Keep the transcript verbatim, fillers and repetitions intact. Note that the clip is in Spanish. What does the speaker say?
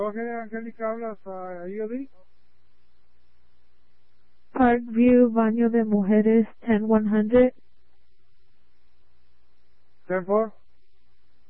¿Qué, Angélica, hablas a I O D? Parkview, baño de mujeres, ten one hundred. ten four.